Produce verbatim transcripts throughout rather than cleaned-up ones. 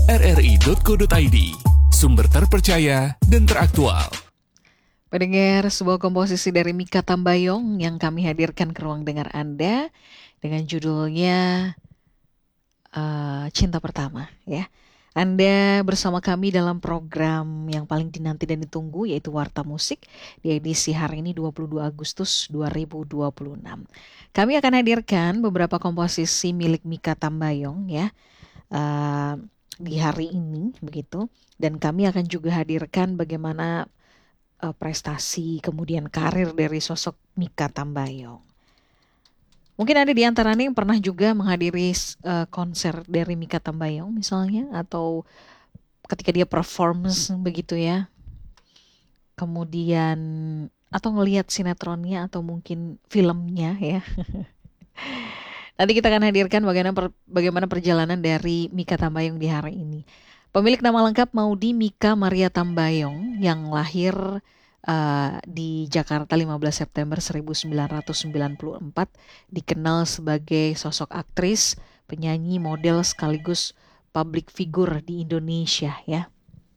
r r i dot co dot i d, sumber terpercaya dan teraktual. Pendengar, sebuah komposisi dari Mikha Tambayong yang kami hadirkan ke ruang dengar Anda dengan judulnya uh, Cinta Pertama, ya. Anda bersama kami dalam program yang paling dinanti dan ditunggu, yaitu Warta Musik di edisi hari ini dua puluh dua Agustus dua ribu dua puluh enam. Kami akan hadirkan beberapa komposisi milik Mikha Tambayong, ya, uh, di hari ini begitu, dan kami akan juga hadirkan bagaimana uh, prestasi kemudian karir dari sosok Mikha Tambayong. Mungkin ada di antara Anda yang pernah juga menghadiri uh, konser dari Mikha Tambayong misalnya, atau ketika dia performance begitu ya. Kemudian atau ngelihat sinetronnya atau mungkin filmnya ya. Nanti kita akan hadirkan bagaimana per, bagaimana perjalanan dari Mikha Tambayong di hari ini. Pemilik nama lengkap Maudy Mikha Maria Tambayong yang lahir uh, di Jakarta lima belas September seribu sembilan ratus sembilan puluh empat, dikenal sebagai sosok aktris, penyanyi, model sekaligus public figure di Indonesia ya.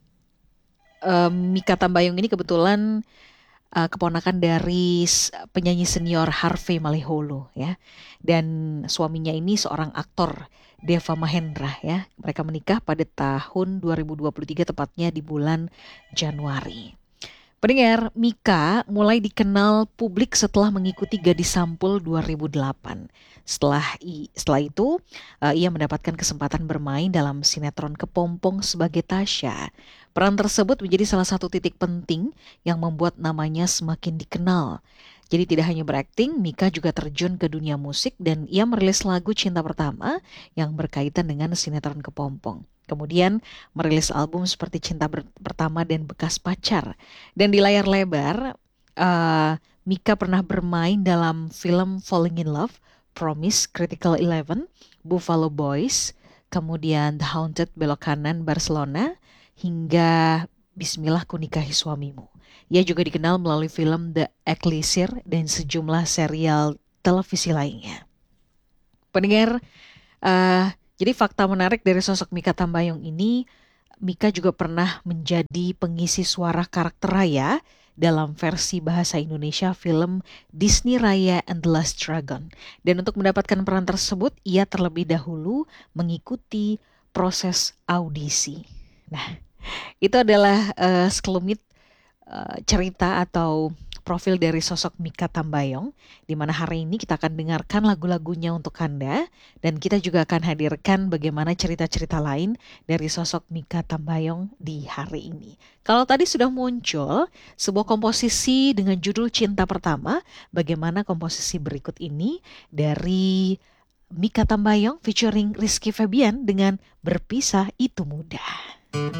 Uh, Mikha Tambayong ini kebetulan uh, keponakan dari penyanyi senior Harvey Maleholo ya, dan suaminya ini seorang aktor, Deva Mahendra ya. Mereka menikah pada tahun dua ribu dua puluh tiga, tepatnya di bulan Januari. Pendengar, Mikha mulai dikenal publik setelah mengikuti Gadis Sampul dua ribu delapan. Setelah setelah itu, uh, ia mendapatkan kesempatan bermain dalam sinetron Kepompong sebagai Tasya. Peran tersebut menjadi salah satu titik penting yang membuat namanya semakin dikenal. Jadi tidak hanya berakting, Mikha juga terjun ke dunia musik dan ia merilis lagu Cinta Pertama yang berkaitan dengan sinetron Kepompong. Kemudian merilis album seperti Cinta Pertama dan Bekas Pacar. Dan di layar lebar, uh, Mikha pernah bermain dalam film Falling in Love, Promise, Critical Eleven, Buffalo Boys, kemudian The Haunted, Belok Kanan, Barcelona, hingga Bismillah Ku Nikahi Suamimu. Ia juga dikenal melalui film The Elixir dan sejumlah serial televisi lainnya. Pendengar, uh, jadi fakta menarik dari sosok Mikha Tambayong ini, Mikha juga pernah menjadi pengisi suara karakter Raya dalam versi bahasa Indonesia film Disney Raya and the Last Dragon. Dan untuk mendapatkan peran tersebut, ia terlebih dahulu mengikuti proses audisi. Nah, itu adalah uh, sekelumit uh, cerita atau profil dari sosok Mikha Tambayong, di mana hari ini kita akan dengarkan lagu-lagunya untuk Anda, dan kita juga akan hadirkan bagaimana cerita-cerita lain dari sosok Mikha Tambayong di hari ini. Kalau tadi sudah muncul sebuah komposisi dengan judul Cinta Pertama, bagaimana komposisi berikut ini dari Mikha Tambayong featuring Rizky Febian dengan Berpisah Itu Mudah.